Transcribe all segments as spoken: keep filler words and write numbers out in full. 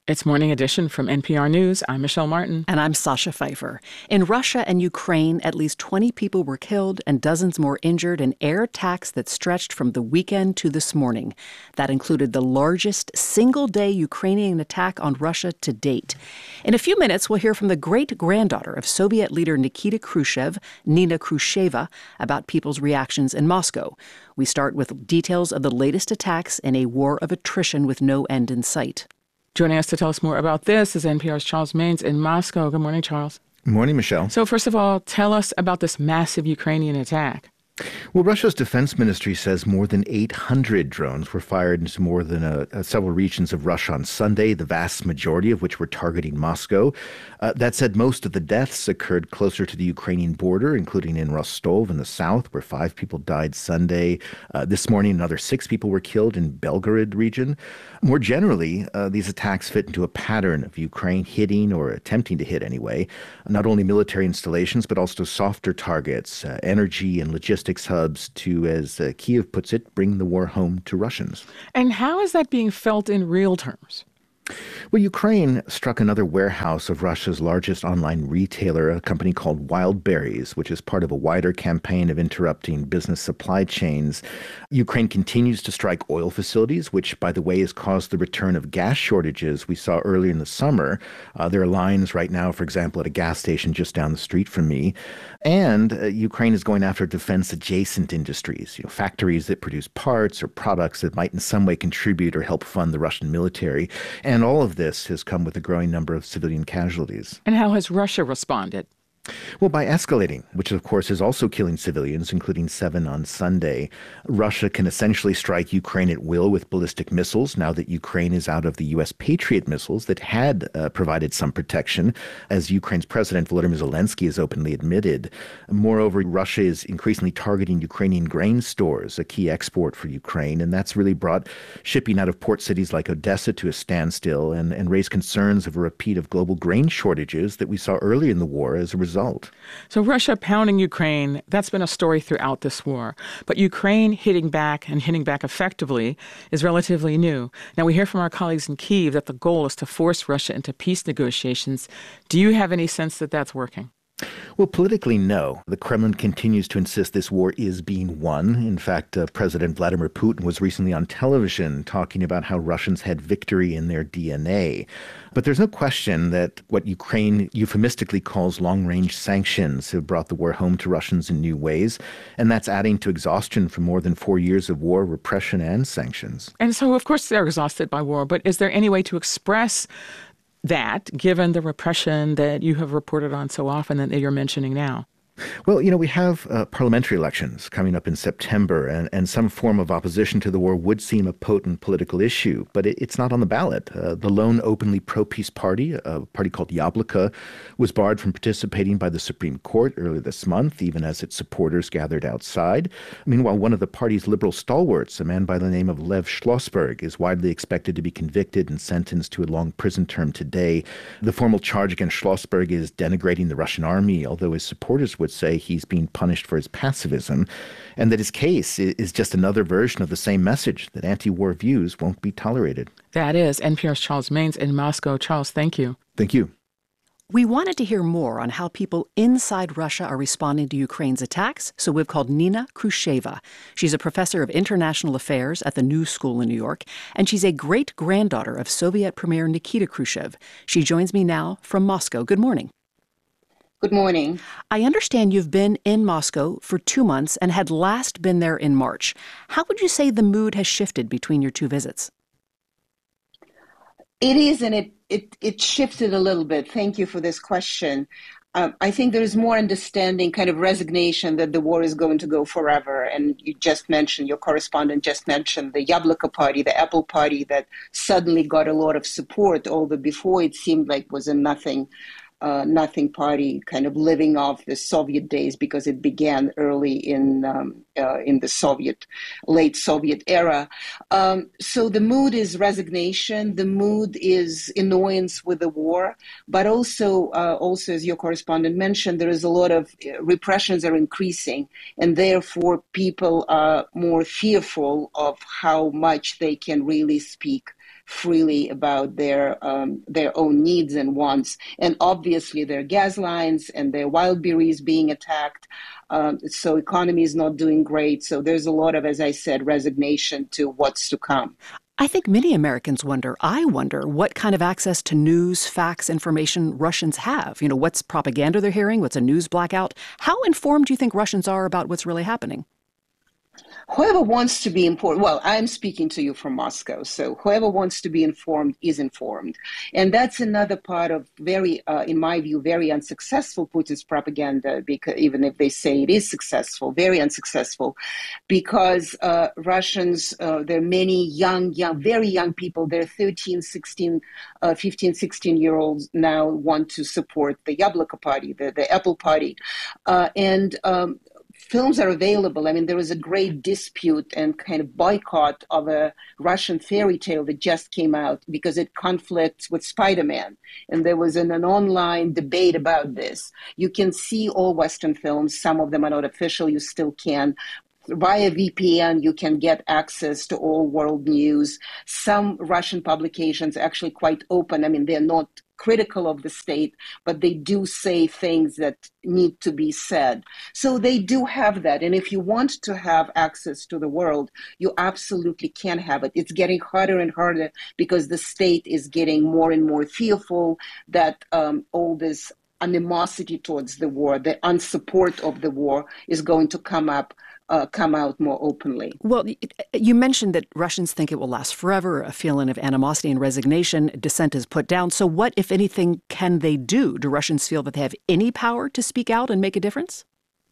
It's Morning Edition from N P R News. I'm Michelle Martin. And I'm Sasha Pfeiffer. In Russia and Ukraine, at least twenty people were killed and dozens more injured in air attacks that stretched from the weekend to this morning. That included the largest single-day Ukrainian attack on Russia to date. In a few minutes, we'll hear from the great-granddaughter of Soviet leader Nikita Khrushchev, Nina Khrushcheva, about people's reactions in Moscow. We start with details of the latest attacks in a war of attrition with no end in sight. Joining us to tell us more about this is N P R's Charles Maynes in Moscow. Good morning, Charles. Good morning, Michelle. So first of all, tell us about this massive Ukrainian attack. Well, Russia's defense ministry says more than eight hundred drones were fired into more than a, a several regions of Russia on Sunday, the vast majority of which were targeting Moscow. Uh, that said, most of the deaths occurred closer to the Ukrainian border, including in Rostov in the south, where five people died Sunday. Uh, this morning, another six people were killed in Belgorod region. More generally, uh, these attacks fit into a pattern of Ukraine hitting, or attempting to hit anyway, not only military installations, but also softer targets, uh, energy and logistics hubs to, as uh, Kyiv puts it, bring the war home to Russians. And how is that being felt in real terms? Well, Ukraine struck another warehouse of Russia's largest online retailer, a company called Wildberries, which is part of a wider campaign of interrupting business supply chains. Ukraine continues to strike oil facilities, which, by the way, has caused the return of gas shortages we saw earlier in the summer. Uh, there are lines right now, for example, at a gas station just down the street from me. And uh, Ukraine is going after defense-adjacent industries, you know, factories that produce parts or products that might in some way contribute or help fund the Russian military. And all of this has come with a growing number of civilian casualties. And how has Russia responded? Well, by escalating, which of course is also killing civilians, including seven on Sunday. Russia can essentially strike Ukraine at will with ballistic missiles now that Ukraine is out of the U S Patriot missiles that had uh, provided some protection, as Ukraine's President Volodymyr Zelensky has openly admitted. Moreover, Russia is increasingly targeting Ukrainian grain stores, a key export for Ukraine, and that's really brought shipping out of port cities like Odessa to a standstill and, and raised concerns of a repeat of global grain shortages that we saw early in the war as a result. Result. So Russia pounding Ukraine, that's been a story throughout this war. But Ukraine hitting back and hitting back effectively is relatively new. Now, we hear from our colleagues in Kyiv that the goal is to force Russia into peace negotiations. Do you have any sense that that's working? Well, politically, no. The Kremlin continues to insist this war is being won. In fact, uh, President Vladimir Putin was recently on television talking about how Russians had victory in their D N A. But there's no question that what Ukraine euphemistically calls long-range sanctions have brought the war home to Russians in new ways. And that's adding to exhaustion from more than four years of war, repression, and sanctions. And so, of course, they're exhausted by war. But is there any way to express that, given the repression that you have reported on so often and that you're mentioning now? Well, you know, we have uh, parliamentary elections coming up in September, and, and some form of opposition to the war would seem a potent political issue, but it, it's not on the ballot. Uh, the lone openly pro-peace party, a party called Yabloko, was barred from participating by the Supreme Court earlier this month, even as its supporters gathered outside. Meanwhile, one of the party's liberal stalwarts, a man by the name of Lev Schlossberg, is widely expected to be convicted and sentenced to a long prison term today. The formal charge against Schlossberg is denigrating the Russian army, although his supporters would say he's being punished for his pacifism, and that his case is just another version of the same message that anti-war views won't be tolerated. That is N P R's Charles Maynes in Moscow. Charles, thank you. Thank you. We wanted to hear more on how people inside Russia are responding to Ukraine's attacks, so we've called Nina Khrushcheva. She's a professor of international affairs at the New School in New York, and she's a great-granddaughter of Soviet Premier Nikita Khrushchev. She joins me now from Moscow. Good morning. Good morning. I understand you've been in Moscow for two months and had last been there in March. How would you say the mood has shifted between your two visits? It is, and it, it, it shifted a little bit. Thank you for this question. Um, I think there is more understanding, kind of resignation that the war is going to go forever. And you just mentioned, your correspondent just mentioned the Yabloko party, the Apple party that suddenly got a lot of support, although before it seemed like was a nothing Uh, nothing party, kind of living off the Soviet days because it began early in um, uh, in the Soviet, late Soviet era. Um, so the mood is resignation. The mood is annoyance with the war, but also, uh, also as your correspondent mentioned, there is a lot of uh, repressions are increasing, and therefore people are more fearful of how much they can really speak freely about their um, their own needs and wants. And obviously there are gas lines and there are wild berries being attacked. Um, so economy is not doing great. So there's a lot of, as I said, resignation to what's to come. I think many Americans wonder, I wonder, what kind of access to news, facts, information Russians have. You know, what's propaganda they're hearing? What's a news blackout? How informed do you think Russians are about what's really happening? Whoever wants to be informed, well, I'm speaking to you from Moscow, so whoever wants to be informed is informed. And that's another part of very, uh, in my view, very unsuccessful Putin's propaganda, because even if they say it is successful, very unsuccessful, because uh, Russians, uh, there are many young, young, very young people, they're thirteen, sixteen, uh, fifteen, sixteen-year-olds now want to support the Yabloko party, the, the Apple party. Uh, and um, Films are available. I mean, there was a great dispute and kind of boycott of a Russian fairy tale that just came out because it conflicts with Spider-Man. And there was an, an online debate about this. You can see all Western films. Some of them are not official. You still can. Via V P N, you can get access to all world news. Some Russian publications are actually quite open. I mean, they're not critical of the state, but they do say things that need to be said. So they do have that. And if you want to have access to the world, you absolutely can have it. It's getting harder and harder because the state is getting more and more fearful that um, all this animosity towards the war, the unsupport of the war is going to come up. Uh, come out more openly. Well, you mentioned that Russians think it will last forever, a feeling of animosity and resignation, dissent is put down. So what, if anything, can they do? Do Russians feel that they have any power to speak out and make a difference?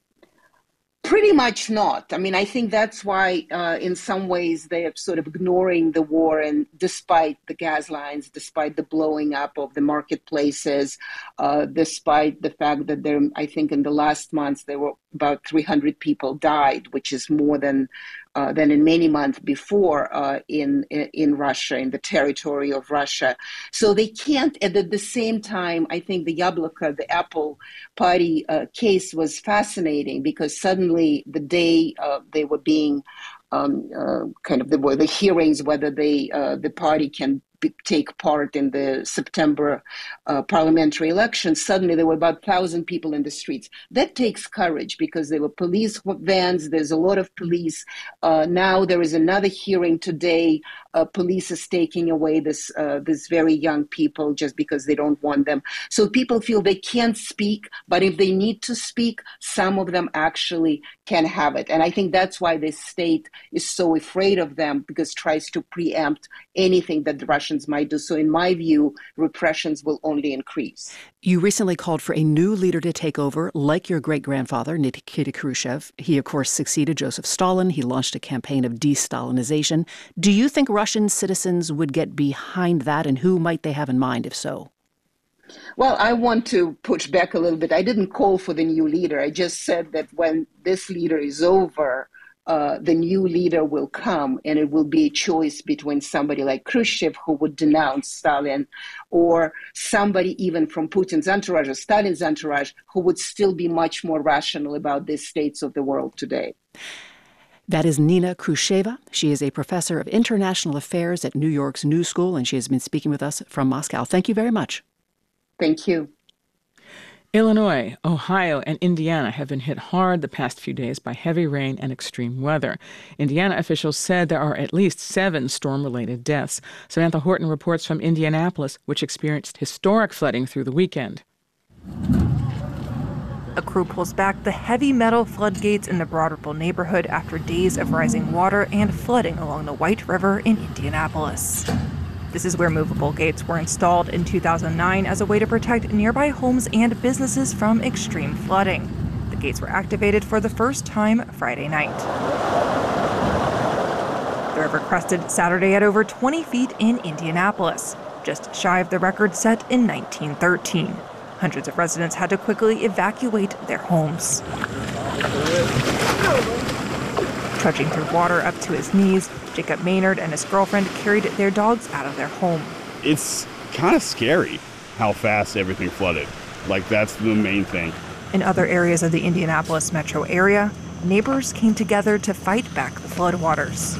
Pretty much not. I mean, I think that's why, uh, in some ways, they are sort of ignoring the war. And despite the gas lines, despite the blowing up of the marketplaces, uh, despite the fact that there, I think in the last months, there were about three hundred people died, which is more than uh, than in many months before uh, in in Russia, in the territory of Russia. So they can't. And at the same time, I think the Yabloko, the Apple party uh, case was fascinating because suddenly the day uh, they were being um, uh, kind of the, the hearings whether they uh, the party can be, take part in the September uh, parliamentary election, suddenly there were about one thousand people in the streets. That takes courage because there were police vans, there's a lot of police. Uh, now there is another hearing today. Uh, police is taking away this uh, this very young people just because they don't want them. So people feel they can't speak, but if they need to speak, some of them actually can have it. And I think that's why the state is so afraid of them, because it tries to preempt anything that the Russians might do. So in my view, repressions will only increase. You recently called for a new leader to take over, like your great-grandfather, Nikita Khrushchev. He, of course, succeeded Joseph Stalin. He launched a campaign of de-Stalinization. Do you think Russian citizens would get behind that, and who might they have in mind, if so? Well, I want to push back a little bit. I didn't call for the new leader. I just said that when this leader is over, uh, the new leader will come, and it will be a choice between somebody like Khrushchev, who would denounce Stalin, or somebody even from Putin's entourage or Stalin's entourage, who would still be much more rational about the states of the world today. That is Nina Khrushcheva. She is a professor of international affairs at New York's New School, and she has been speaking with us from Moscow. Thank you very much. Thank you. Illinois, Ohio, and Indiana have been hit hard the past few days by heavy rain and extreme weather. Indiana officials said there are at least seven storm-related deaths. Samantha Horton reports from Indianapolis, which experienced historic flooding through the weekend. A crew pulls back the heavy metal floodgates in the Broad Ripple neighborhood after days of rising water and flooding along the White River in Indianapolis. This is where movable gates were installed in two thousand nine as a way to protect nearby homes and businesses from extreme flooding. The gates were activated for the first time Friday night. The river crested Saturday at over twenty feet in Indianapolis, just shy of the record set in nineteen thirteen. Hundreds of residents had to quickly evacuate their homes. Trudging through water up to his knees, Jacob Maynard and his girlfriend carried their dogs out of their home. It's kind of scary how fast everything flooded. Like, that's the main thing. In other areas of the Indianapolis metro area, neighbors came together to fight back the floodwaters.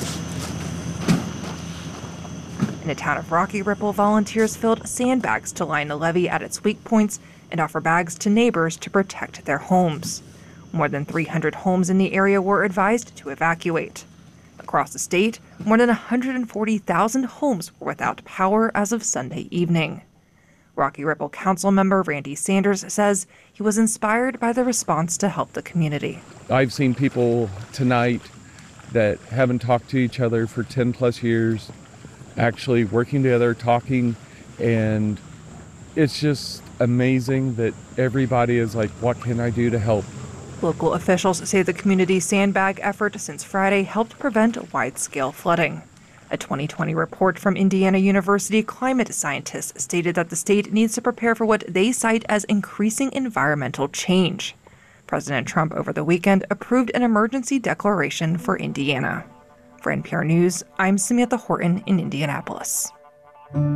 In the town of Rocky Ripple, volunteers filled sandbags to line the levee at its weak points and offer bags to neighbors to protect their homes. More than three hundred homes in the area were advised to evacuate. Across the state, more than one hundred forty thousand homes were without power as of Sunday evening. Rocky Ripple Council member Randy Sanders says he was inspired by the response to help the community. I've seen people tonight that haven't talked to each other for ten plus years, actually working together, talking, and it's just amazing that everybody is like, what can I do to help? Local officials say the community sandbag effort since Friday helped prevent wide-scale flooding. A twenty twenty report from Indiana University climate scientists stated that the state needs to prepare for what they cite as increasing environmental change. President Trump over the weekend approved an emergency declaration for Indiana. For N P R News, I'm Samantha Horton in Indianapolis.